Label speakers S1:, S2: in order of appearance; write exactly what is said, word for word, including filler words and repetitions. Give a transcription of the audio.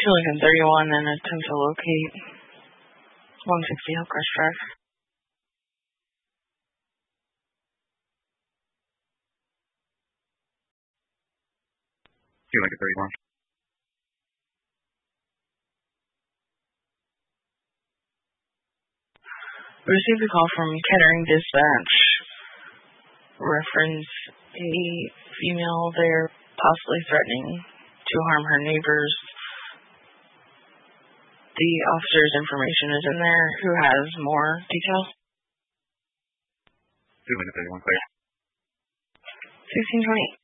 S1: to Lincoln thirty-one and attempt to locate one sixty Hillcrest Drive.
S2: To Lincoln thirty-one.
S1: Received a call from Kettering Dispatch. Reference a female there possibly threatening to harm her neighbors. The officer's information is in there. Who has more details?
S2: To Lincoln thirty-one, clear.
S1: sixteen twenty.